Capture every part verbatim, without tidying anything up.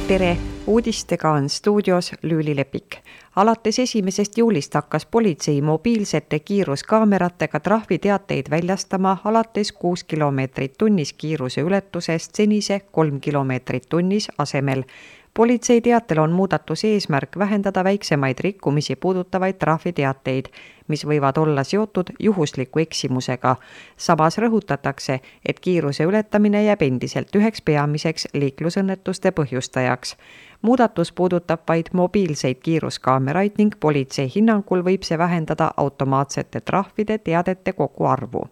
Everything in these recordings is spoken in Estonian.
Tere! Uudistega on stuudios Lüüli Lepik. Alates esimesest juulist hakkas politsei mobiilsete kiiruskaameratega trahviteateid väljastama alates kuus kilomeetrit tunnis kiiruse ületusest senise kolm kilomeetrit tunnis asemel. Politsei teatel on muudatuse eesmärk vähendada väiksemaid rikkumisi puudutavaid trahviteateid, mis võivad olla seotud juhusliku eksimusega. Samas rõhutatakse, et kiiruse ületamine jääb endiselt üheks peamiseks liiklusõnnetuste põhjustajaks. Muudatus puudutab vaid mobiilseid kiiruskaameraid ning politsei hinnangul võib see vähendada automaatsete trahvide teadete kogu arvu.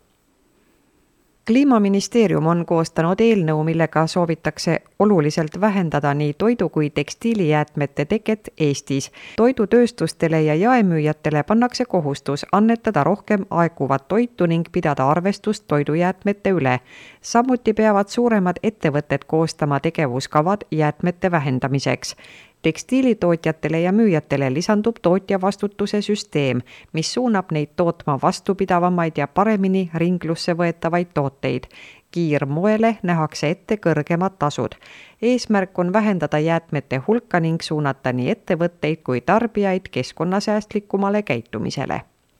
Kliimaministeerium on koostanud eelnõu, millega soovitakse oluliselt vähendada nii toidu kui tekstiilijäätmete teket Eestis. Toidutööstustele ja jaemüüjatele pannakse kohustus annetada rohkem aeguvat toitu ning pidada arvestust toidujäätmete üle. Samuti peavad suuremad ettevõtted koostama tegevuskavad jäätmete vähendamiseks. Tekstiilitootjatele ja müüjatele lisandub tootja vastutuse süsteem, mis suunab neid tootma vastupidavamaid ja paremini ringlusse võetavaid tooteid. Kiirmoele nähakse ette kõrgemad tasud. Eesmärk on vähendada jäätmete hulka ning suunata nii ettevõtteid kui tarbijaid keskkonnasäästlikumale käitumisele.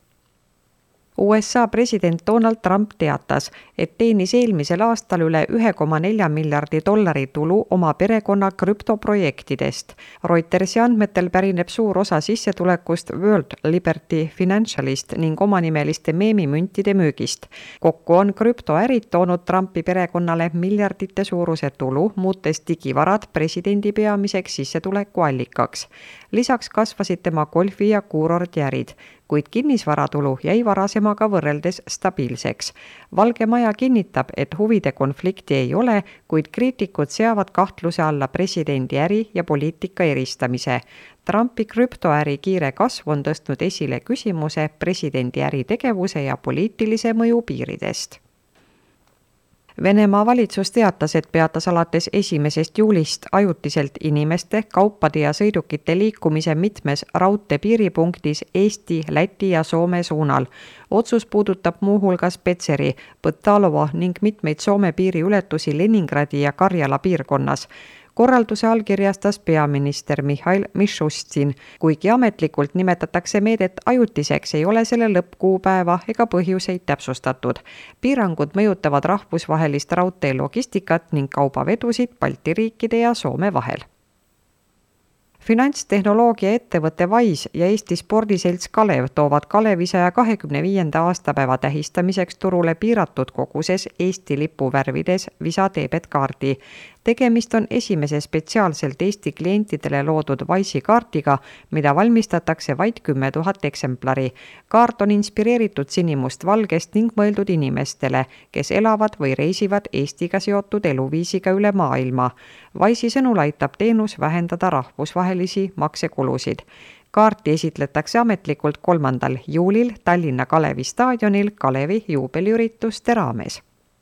U S A president Donald Trump teatas, et teenis eelmisel aastal üle üks koma neli miljardi dollari tulu oma perekonna krüptoprojektidest. Reutersi andmetel pärineb suur osa sissetulekust World Liberty Financialist ning omanimeliste meemimüntide müügist. Kokku on krüptoärid toonud Trumpi perekonnale miljardite suuruse tulu, muutes digivarad presidendi peamiseks sissetulekuallikaks. Lisaks kasvasid tema golfi- ja kuurordiärid, kuid kinnisvaratulu jäi varasemaga võrreldes stabiilseks. Valge Maja kinnitab, et huvide konflikti ei ole, kuid kriitikud seavad kahtluse alla presidendi äri ja poliitika eristamise. Trumpi krüptoäri kiire kasv on tõstnud esile küsimuse presidendi äritegevuse ja poliitilise mõju piiridest. Venemaa valitsus teatas, et peatas alates esimesest juulist ajutiselt inimeste, kaupade ja sõidukite liikumise mitmes raudteepiiripunktis Eesti, Läti ja Soome suunal. Otsus puudutab muuhulgas Petseri, Põtalova ning mitmeid Soome piiriületusi Leningradi ja Karjala piirkonnas. Korralduse allkirjastas peaminister Mihhail Mishustin, kuigi ametlikult nimetatakse meedet ajutiseks, ei ole selle lõppkuupäeva ega põhjuseid täpsustatud. Piirangud mõjutavad rahvusvahelist raudtee logistikat ning kaubavedusid Balti riikide ja Soome vahel. Finantstehnoloogia ettevõte Wise ja Eesti spordiselts Kalev toovad Kalevi saja kahekümne viienda aastapäeva tähistamiseks turule piiratud koguses Eesti lipuvärvides Visa debetkaardi. Tegemist on esimese spetsiaalselt Eesti klientidele loodud Wise'i kaardiga, mida valmistatakse vaid kümme tuhat eksemplari. Kaart on inspireeritud sinimust-valgest ning mõeldud inimestele, kes elavad või reisivad Eestiga seotud eluviisiga üle maailma. Wise'i sõnul aitab teenus vähendada rahvusvahelisi maksekulusid. Kaarti esitletakse ametlikult kolmandal juulil Tallinna Kalevi staadionil Kalevi juubeliürituste raames.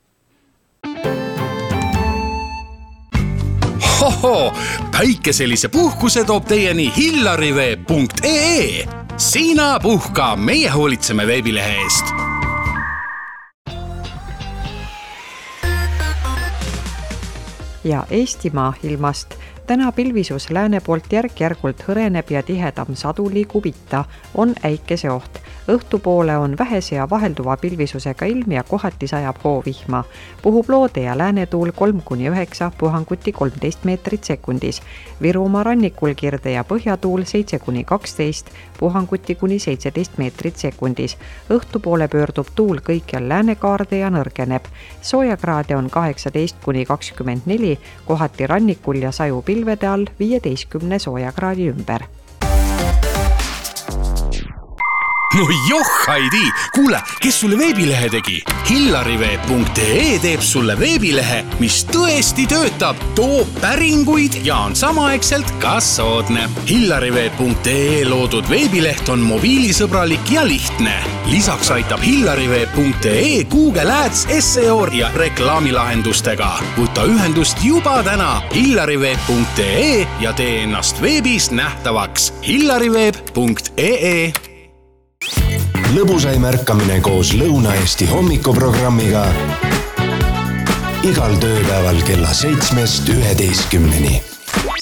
Hoho, päikeselise puhkuse toob teieni hillariveeb punkt ee. Sina puhka, meie hoolitseme veebilehe eest. Ja Eestimaa ilmast. Täna pilvisus lääne poolt järk-järgult hõreneb ja tihedam sadu liigub itta, on äikese oht. Õhtupoole on vähese ja vahelduva pilvisusega ilm ja kohati sajab hoovihma. Puhub loode ja läänetuul kolm kuni üheksa, puhanguti kolmteist meetrit sekundis. Virumaa rannikul kirde ja põhjatuul seitse kuni kaksteist, puhanguti kuni seitseteist meetrit sekundis. Õhtupoole pöördub tuul kõikjal läänekaarde ja nõrgeneb. Soojakraade on kaheksateist kuni kakskümmend neli, kohati rannikul ja saju pilvede all viieteistkümne soojakraadi ümber. No joh, Heidi! Kuule, kes sulle veebilehe tegi? hillariveeb punkt ee teeb sulle veebilehe, mis tõesti töötab, toob päringuid ja on samaaegselt ka soodne. hillariveeb punkt ee loodud veebileht on mobiilisõbralik ja lihtne. Lisaks aitab hillariveeb punkt ee Google Ads, S E O ja reklaamilahendustega. Võta ühendust juba täna hillariveeb punkt ee ja tee ennast veebis nähtavaks. hillariveeb punkt ee Lõbusai märkamine koos Lõuna-Eesti hommikuprogrammiga igal tööpäeval kella seitsmest üheteistkümneni.